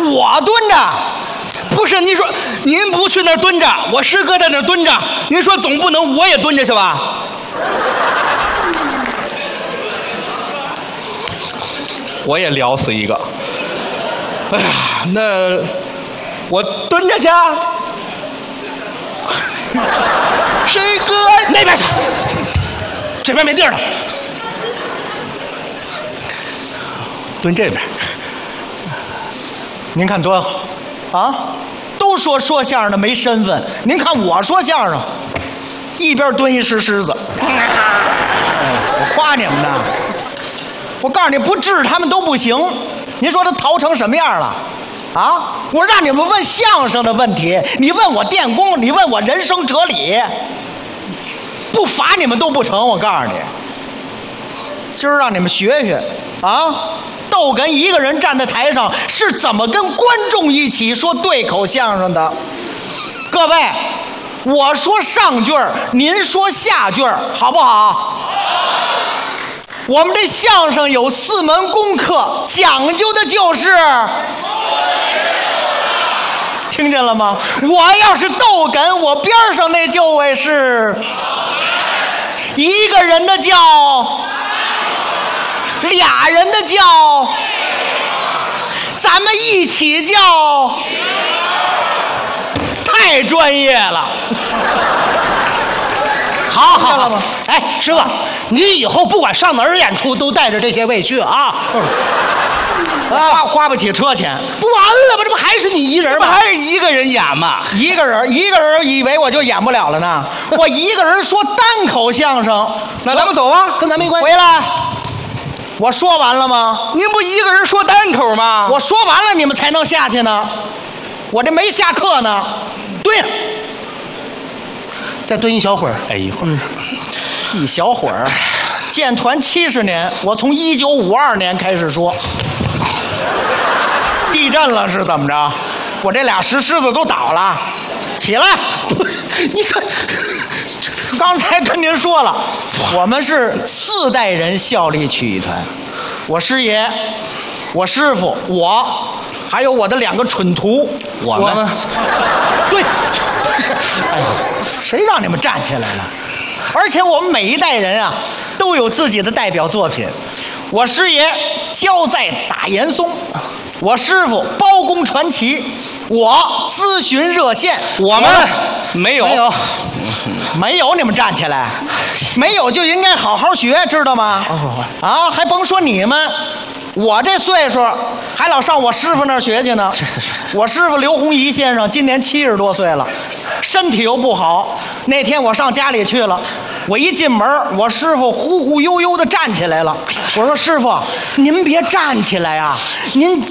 我蹲着，不是你说您不去那儿蹲着，我师哥在那儿蹲着，您说总不能我也蹲着去吧？我也撩死一个。哎呀，那我蹲着去啊。谁哥那边去，这边没地儿了，蹲这边。您看多好啊！都说相声的没身份，您看我说相声，一边蹲一石狮子。我夸你们呢，我告诉你，不治他们都不行。您说他逃成什么样了？啊！我让你们问相声的问题，你问我电工，你问我人生哲理，不罚你们都不成。我告诉你，今儿让你们学学啊！逗哏一个人站在台上是怎么跟观众一起说对口相声的？各位，我说上句儿，您说下句儿，好不好？我们这相声有4门功课，讲究的就是听见了吗？我要是逗哏，我边上那就位是一个人的叫，俩人的叫，咱们一起叫，太专业了。好，哎，师傅，你以后不管上哪儿演出，都带着这些位去啊。花不起车钱，不完了吗？这不还是你一人吗？还是一个人演吗？一个人以为我就演不了了呢？我一个人说单口相声，那咱们走啊，跟咱没关系。回来，我说完了吗？您不一个人说单口吗？我说完了，你们才能下去呢。我这没下课呢。对呀，再蹲一小会儿。哎，一会儿，一小会儿。建团70年，我从1952年开始说。地震了是怎么着？我这俩石狮子都倒了，起来！你看，刚才跟您说了，我们是4代人效力曲艺团，我师爷，我师傅，我，还有我的2个蠢徒，我们对，哎呦，谁让你们站起来了？而且我们每一代人啊，都有自己的代表作品。我师爷焦在打严嵩，我师傅包公传奇，我咨询热线，我们没有，你们站起来，没有就应该好好学，知道吗？啊，还甭说你们，我这岁数还老上我师傅那儿学去呢。我师傅刘洪仪先生今年70多岁了，身体又不好。那天我上家里去了，我一进门，我师傅忽忽悠悠的站起来了。我说师傅，您别站起来啊，您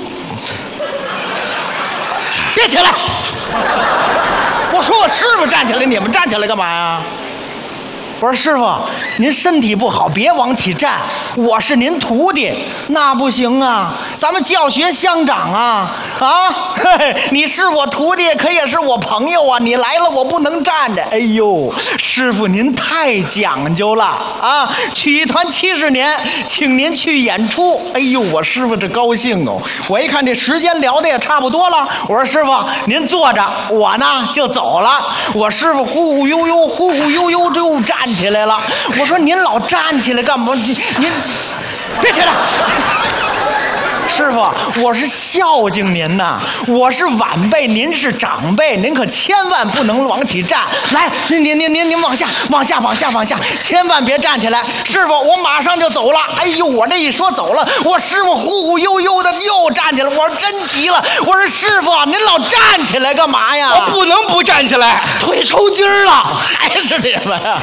别起来。我说我师傅站起来，你们站起来干嘛呀？我说师傅，您身体不好，别往起站。我是您徒弟，那不行啊，咱们教学相长啊！啊，你是我徒弟，可也是我朋友啊！你来了，我不能站着。哎呦，师傅您太讲究了啊！曲艺团70年，请您去演出。哎呦，我师傅这高兴哦！我一看这时间聊的也差不多了，我说师傅您坐着，我呢就走了。我师傅忽忽悠悠就站起来了。我说您老站起来干嘛？您别起来。师傅，我是孝敬您呐，我是晚辈，您是长辈，您可千万不能往起站。来，您往下，千万别站起来。师傅，我马上就走了。哎呦，我这一说走了，我师傅忽忽悠悠的又站起来。我说真急了，我说师傅，您老站起来干嘛呀？我不能不站起来，腿抽筋了，还是你们啊？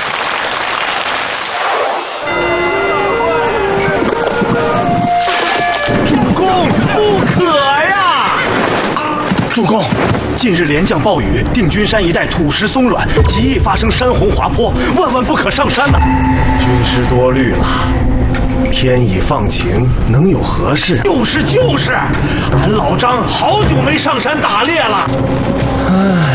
不可呀！ 主公，近日连降暴雨，定军山一带土石松软，极易发生山洪滑坡，万万不可上山呐！军师多虑了，天已放晴，能有何事？就是，俺老张好久没上山打猎了。唉。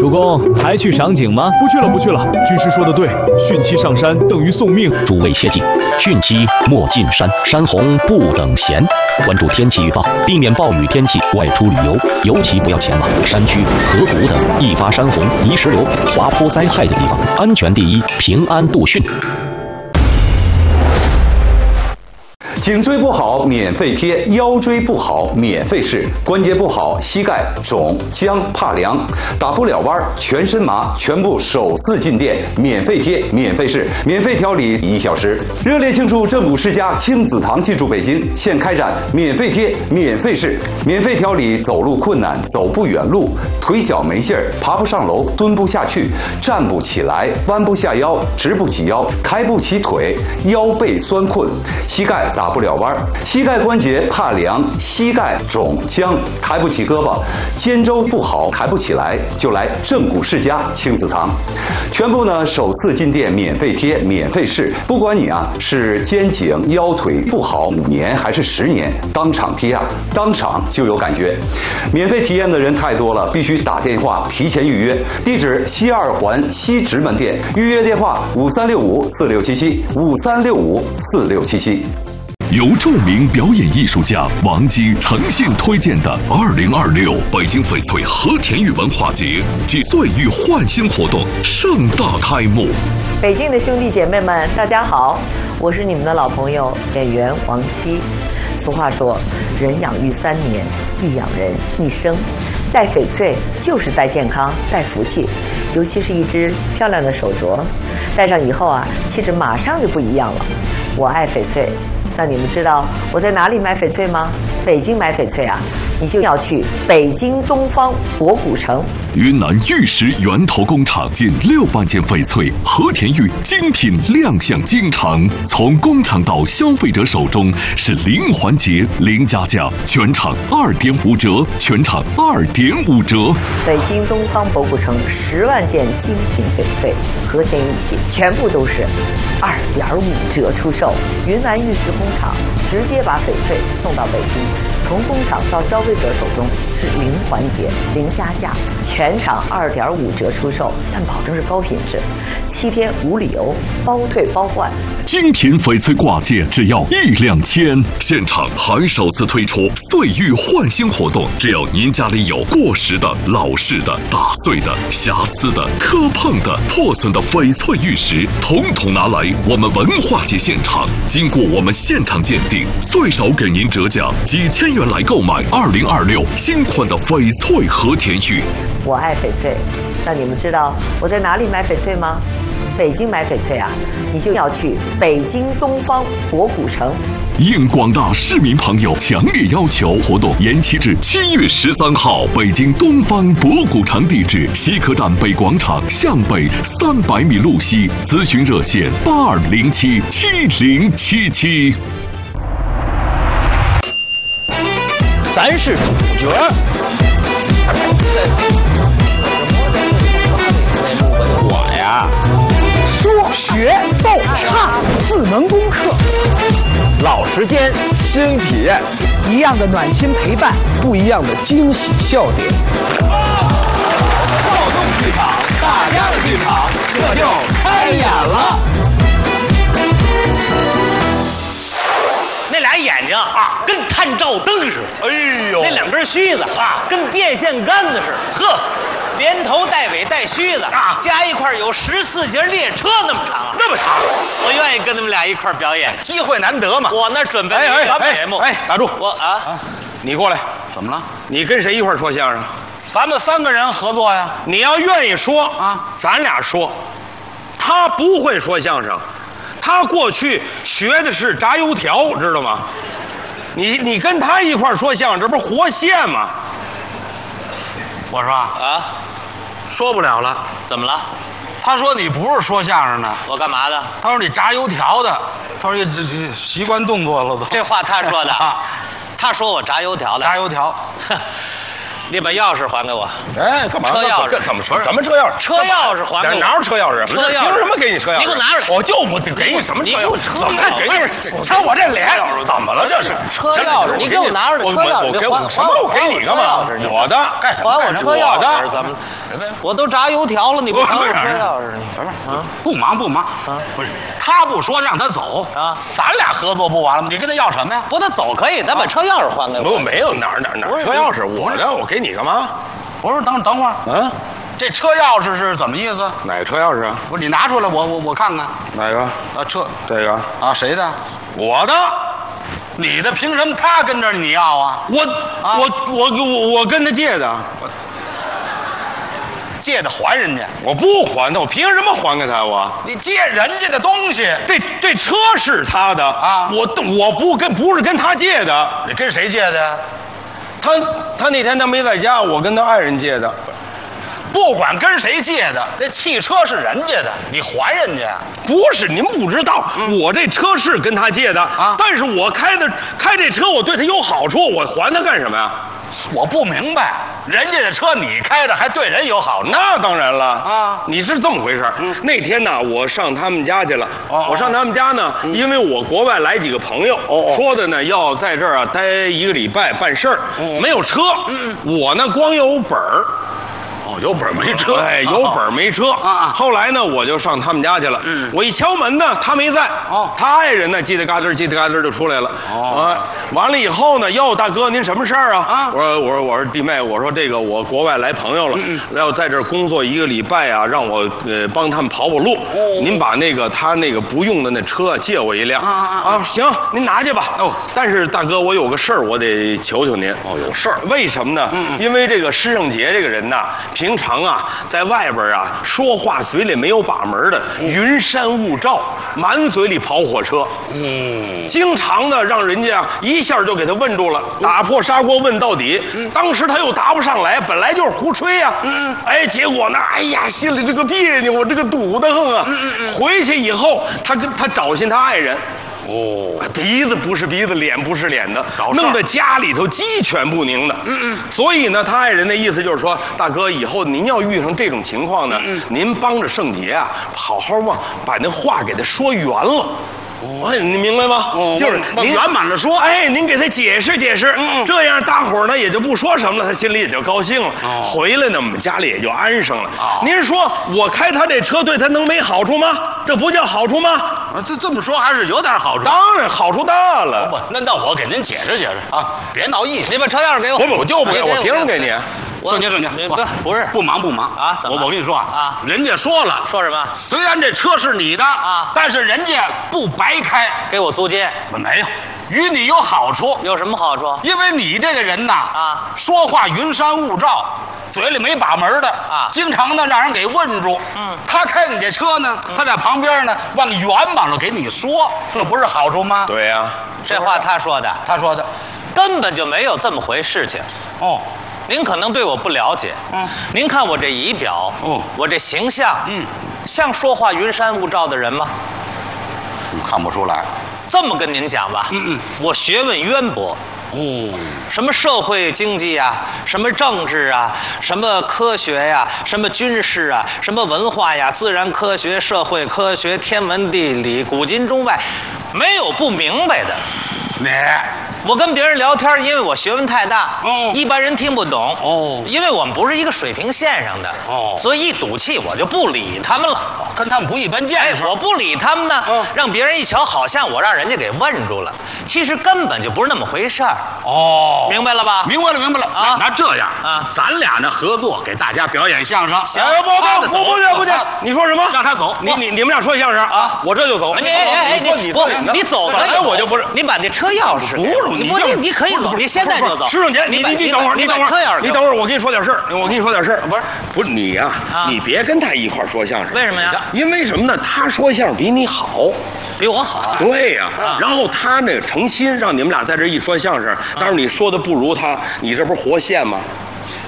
主公还去赏景吗？ 不去了，不去了。军师说的对，汛期上山等于送命。 诸位切记，汛期莫进山，山洪不等闲。关注天气预报，避免暴雨天气外出旅游，尤其不要前往山区、河谷等易发山洪、泥石流、滑坡灾害的地方。安全第一，平安度汛。 颈椎不好免费贴，腰椎不好免费试，关节不好膝盖肿僵怕凉打不了弯全身麻，全部首次进店免费贴免费试，免费调理1小时。热烈庆祝正骨世家亲子堂进驻北京，现开展免费贴免费试，免费调理走路困难、走不远路、腿脚没劲儿、爬不上楼、蹲不下去、站不起来、弯不下腰、直不起腰、抬不起腿、腰背酸困、膝盖打不了弯，膝盖关节怕凉、膝盖肿僵、抬不起胳膊、肩周不好抬不起来，就来正骨世家亲子堂。全部呢首次进店免费贴免费试，不管你是肩颈腰腿不好5年还是10年，当场贴当场就有感觉。免费体验的人太多了，必须打电话提前预约。地址西2环西直门店，预约电话53654677 53654677。 由著名表演艺术家王姬诚信推荐的2026北京翡翠和田玉文化节暨岁玉焕新活动盛大开幕。 北京的兄弟姐妹们，大家好，我是你们的老朋友演员王姬。俗话说，人养育3年，亦养人一生。戴翡翠就是戴健康、戴福气，尤其是一只漂亮的手镯，戴上以后气质马上就不一样了。我爱翡翠。那你们知道我在哪里买翡翠吗？北京买翡翠你就要去北京东方博古城。 云南玉石源头工厂近6万件翡翠和田玉精品亮相京城，从工厂到消费者手中是零环节零加价，全场2.5折，全场2.5折。 北京东方博古城10万件精品翡翠和田玉器，全部都是2.5折出售。云南玉石工厂直接把翡翠送到北京，从工厂到消费者手中是零环节零加价，全场2.5折出售，但保证是高品质，7天无理由，包退包换。 精品翡翠挂件只要1两千，现场还首次推出岁玉焕新活动，只要您家里有过时的、老式的、打碎的、瑕疵的、磕碰的、破损的翡翠玉石，统统拿来我们文化节现场，经过我们现场鉴定，最少给您折价几千元来购买2026新款的翡翠和田玉。 我爱翡翠。那你们知道我在哪里买翡翠吗？北京买翡翠你就要去北京东方博古城。 应广大市民朋友强烈要求，活动延期至7月13号。北京东方博古城地址：西客站北广场向北300米路西。咨询热线82077077。 咱是主角。我呀，说学逗唱4门功课，老时间新体验，一样的暖心陪伴，不一样的惊喜笑点。少动剧场，大家的剧场，这就开演了。那俩眼睛跟探照灯似的，哎呦，那2根须子跟电线杆子似的，呵，连头带尾带须子加一块有14节列车那么长，那么长，我愿意跟他们俩一块表演，机会难得嘛。我那准备了一个节目。 打住！ 我你过来，怎么了？你跟谁一块说相声？ 咱们3个人合作呀。 你要愿意说咱俩说。他不会说相声。他过去学的是炸油条，知道吗？你跟他一块说相声，这不是活现吗？我说说不了了。 怎么了？ 他说你不是说相声的。 我干嘛的？ 他说你炸油条的。他说这习惯动作了都。 这话他说的他说我炸油条的。 炸油条。 你把钥匙还给我。 哎，干嘛？ 车钥匙怎么说？什么车钥匙？ 车钥匙还给我。 哪有车钥匙？ 车钥匙。 凭什么给你车钥匙？ 你给我拿出来！ 我就不给你什么车钥匙？ 怎么给你？瞧我这脸，怎么了？这是车钥匙，你给我拿出来！车钥匙， 我给我什么？我给你干嘛？我的，干什么？ 还我车钥匙！怎么？我都炸油条了，你不还我车钥匙？ 啊，不忙啊！不是，他不说让他走啊，咱俩合作不完了吗？你跟他要什么呀？ 不，他走可以，咱把车钥匙还给我。 我没有哪车钥匙，我的，我给你干嘛？ 我说等会儿啊，这车钥匙是怎么意思？ 哪个车钥匙啊？ 不是你拿出来，我看看。 哪个？这个啊，谁的？ 我的。 你的凭什么他跟着你要啊？ 我跟他借的。 借的还人家， 我不还他，我凭什么还给他？ 你借人家的东西， 这车是他的啊，我不是跟他借的， 你跟谁借的呀？ 他那天他没在家，我跟他爱人借的。 不管跟谁借的，那汽车是人家的，你还人家。 不是，您不知道，我这车是跟他借的啊，但是我开这车，我对他有好处，我还他干什么呀？ 我不明白，人家的车你开着还对人有好处？ 那当然了啊！ 你是这么回事那天呢，我上他们家去了。我上他们家呢，因为我国外来几个朋友，说的呢要在这儿待1个礼拜办事儿，没有车。我呢光有本儿。 有本没车， 哎，有本没车啊！后来呢，我就上他们家去了。我一敲门呢，他没在。他爱人呢，叽里嘎吱就出来了。完了以后呢，哟，大哥，您什么事儿啊？我说弟妹，我说这个我国外来朋友了，要在这儿工作1个礼拜啊，让我帮他们跑路。您把他那个不用的那车借我一辆啊，行，您拿去吧。但是大哥，我有个事儿，我得求求您。 有事儿？ 为什么呢？因为这个施圣杰这个人呐。平常啊，在外边啊，说话嘴里没有把门的，云山雾罩，满嘴里跑火车。经常呢，让人家一下就给他问住了，打破砂锅问到底。当时他又答不上来，本来就是胡吹呀。哎，结果呢，哎呀，心里这个别扭，我这个堵得很啊。回去以后，他找寻他爱人。鼻子不是鼻子，脸不是脸的，弄得家里头鸡犬不宁的。所以呢，他爱人的意思就是说，大哥，以后您要遇上这种情况呢，您帮着圣杰啊，好好把那话给他说圆了。你明白吗？就是您圆满的说， 哎，您给他解释解释，这样大伙儿呢也就不说什么了，他心里也就高兴了。回来呢，我们家里也就安生了。您说我开他这车对他能没好处吗？这不叫好处吗？ 这么说还是有点好处。 当然好处大了。 不，那我给您解释解释啊，别闹意思。 你把车钥匙给我。 我就不给，我凭什么给你？ 圣杰， 不是不忙啊！ 我跟你说啊，人家说了， 说什么？ 虽然这车是你的啊，但是人家不白开， 给我租借。 没有，与你有好处。 有什么好处？ 因为你这个人呐啊，说话云山雾罩，嘴里没把门的啊，经常呢让人给问住。他开你这车呢，他在旁边呢往圆满了给你说，这不是好处吗？ 对呀， 这话他说的，根本就没有这么回事情。您可能对我不了解，您看我这仪表，我这形象，像说话云山雾罩的人吗？ 看不出来。 这么跟您讲吧，我学问渊博，什么社会经济啊，什么政治啊，什么科学呀，什么军事啊，什么文化呀，自然科学、社会科学、天文地理，古今中外，没有不明白的。我跟别人聊天，因为我学问太大，一般人听不懂，因为我们不是一个水平线上的，所以一赌气我就不理他们了， 跟他们不一般见识。 我不理他们呢，让别人一瞧，好像我让人家给问住了，其实根本就不是那么回事儿。明白了吧？ 明白了啊！那这样啊，咱俩呢合作，给大家表演相声。 行， 不行，你说什么？ 让他走， 你们俩说相声啊，我这就走。 你走吧， 我就不是。 你把那车钥匙，你可以走，你现在就走。 施圣杰，你等会儿，你等会儿，我跟你说点事儿，不是你呀，你别跟他一块说相声。 为什么呀？ 因为什么呢？他说相声比你好， 比我好。 对呀，然后他那个诚心让你们俩在这一说相声，但是你说的不如他，你这不是活现吗？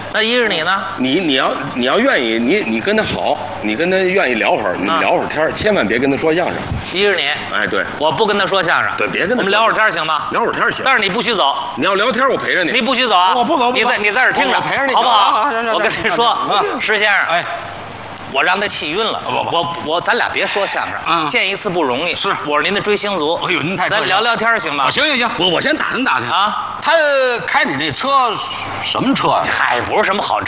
那一是你呢？ 你要愿意，你跟他好，你跟他愿意聊会儿，你聊会儿天，千万别跟他说相声。 一是你， 哎，对， 我不跟他说相声。 对，别跟他。 我们聊会儿天行吗？ 聊会儿天行。 但是你不许走。 你要聊天，我陪着你。 你不许走啊！ 我不走， 你在这儿听着， 我陪着你， 好不好？ 行， 我跟你说，石先生， 哎。 我让他气晕了。咱俩别说相声，见一次不容易。 是， 我是您的追星族。 哎呦，您太咱聊聊天行吗？ 行，我先打听打听啊。 他开你那车什么车呀？ 嗨，不是什么好车。